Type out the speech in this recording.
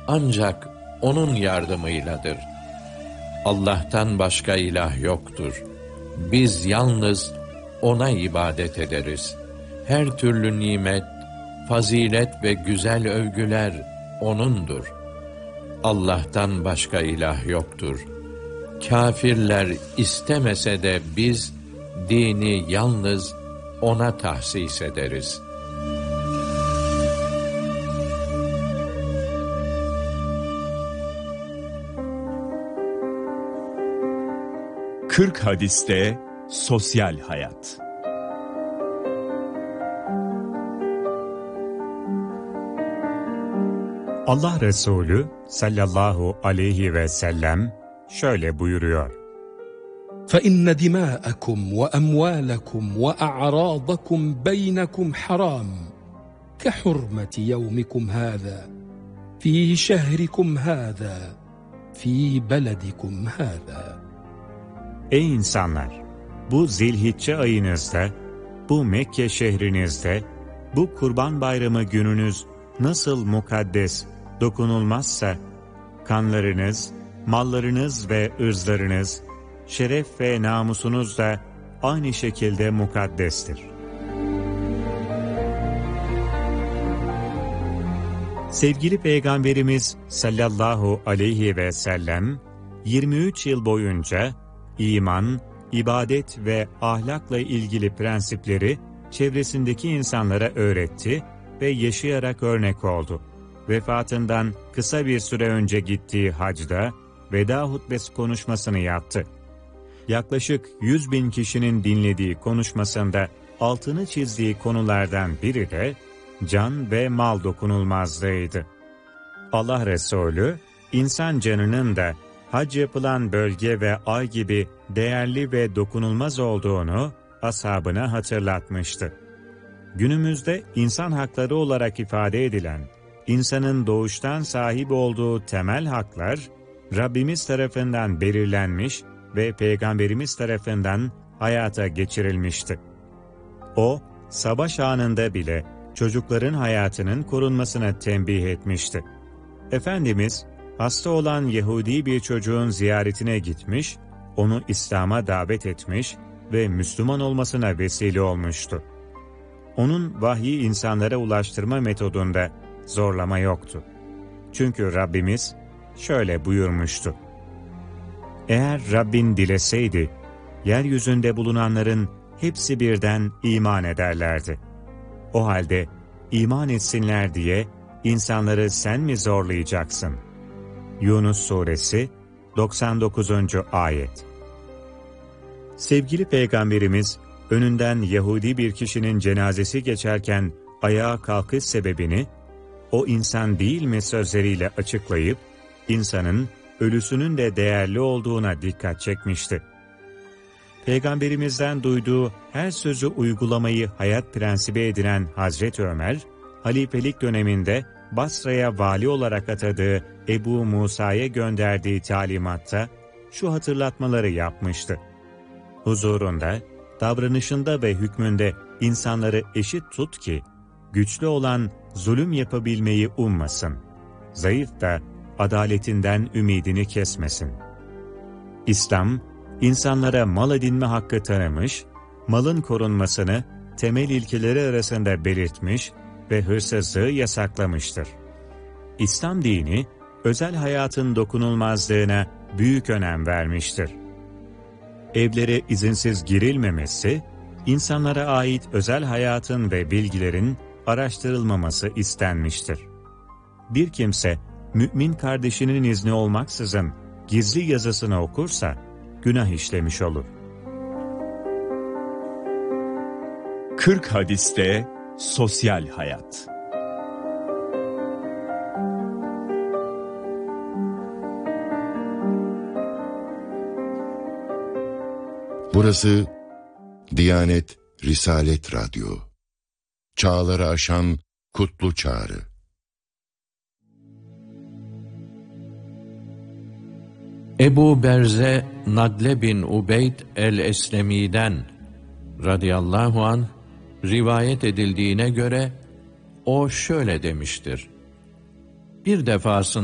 ancak O'nun yardımıyladır. Allah'tan başka ilah yoktur. Biz yalnız O'na ibadet ederiz. Her türlü nimet, fazilet ve güzel övgüler O'nundur. Allah'tan başka ilah yoktur. Kâfirler istemese de biz dini yalnız O'na tahsis ederiz. Kırk hadiste sosyal hayat. Allah Resulü sallallahu aleyhi ve sellem şöyle buyuruyor: فَإِنَّ دِمَاءَكُمْ وَأَمْوَالَكُمْ وَأَعْرَاضَكُمْ بَيْنَكُمْ حَرَامٌ كَحُرْمَةِ يَوْمِكُمْ هَذَا فِي شَهْرِكُمْ هَذَا فِي بَلَدِكُمْ هَذَا. Ey insanlar! Bu Zilhicce ayınızda, bu Mekke şehrinizde, bu Kurban Bayramı gününüz nasıl mukaddes, dokunulmazsa, kanlarınız, mallarınız ve ırzlarınız, şeref ve namusunuz da aynı şekilde mukaddestir. Sevgili Peygamberimiz sallallahu aleyhi ve sellem, 23 yıl boyunca iman, ibadet ve ahlakla ilgili prensipleri çevresindeki insanlara öğretti ve yaşayarak örnek oldu. Vefatından kısa bir süre önce gittiği hacda veda hutbesi konuşmasını yaptı. Yaklaşık 100.000 kişinin dinlediği konuşmasında altını çizdiği konulardan biri de can ve mal dokunulmazlığıydı. Allah Resulü, insan canının da hac yapılan bölge ve ay gibi değerli ve dokunulmaz olduğunu ashabına hatırlatmıştı. Günümüzde insan hakları olarak ifade edilen, insanın doğuştan sahip olduğu temel haklar, Rabbimiz tarafından belirlenmiş ve Peygamberimiz tarafından hayata geçirilmişti. O, savaş anında bile çocukların hayatının korunmasına tembih etmişti. Efendimiz, hasta olan Yahudi bir çocuğun ziyaretine gitmiş, onu İslam'a davet etmiş ve Müslüman olmasına vesile olmuştu. Onun vahyi insanlara ulaştırma metodunda zorlama yoktu. Çünkü Rabbimiz şöyle buyurmuştu: Eğer Rabbin dileseydi, yeryüzünde bulunanların hepsi birden iman ederlerdi. O halde iman etsinler diye insanları sen mi zorlayacaksın? Yunus Suresi 99. Ayet. Sevgili Peygamberimiz, önünden Yahudi bir kişinin cenazesi geçerken ayağa kalkış sebebini, o insan değil mi sözleriyle açıklayıp, insanın ölüsünün de değerli olduğuna dikkat çekmişti. Peygamberimizden duyduğu her sözü uygulamayı hayat prensibi edinen Hazreti Ömer, halifelik döneminde Basra'ya vali olarak atadığı Ebu Musa'ya gönderdiği talimatta şu hatırlatmaları yapmıştı. Huzurunda, davranışında ve hükmünde insanları eşit tut ki, güçlü olan zulüm yapabilmeyi ummasın. Zayıf da adaletinden ümidini kesmesin. İslam, insanlara mal edinme hakkı tanımış, malın korunmasını temel ilkeleri arasında belirtmiş ve hırsızlığı yasaklamıştır. İslam dini, özel hayatın dokunulmazlığına büyük önem vermiştir. Evlere izinsiz girilmemesi, insanlara ait özel hayatın ve bilgilerin araştırılmaması istenmiştir. Bir kimse, mümin kardeşinin izni olmaksızın gizli yazısını okursa, günah işlemiş olur. 40 hadiste sosyal hayat. Burası Diyanet Risalet Radyo. Çağları aşan kutlu çağrı. Ebu Berze Nadle bin Ubeyd el-Eslemi'den radıyallahu anh rivayet edildiğine göre o şöyle demiştir: Bir defasında